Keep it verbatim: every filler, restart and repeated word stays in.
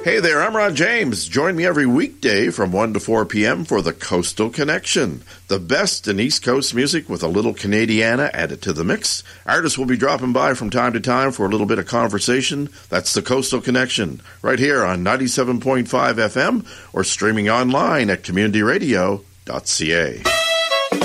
Hey there, I'm Ron James. Join me every weekday from one to four p.m. for the Coastal Connection. The best in East Coast music with a little Canadiana added to the mix. Artists will be dropping by from time to time for a little bit of conversation. That's the Coastal Connection, right here on ninety-seven point five F M or streaming online at community radio dot c a.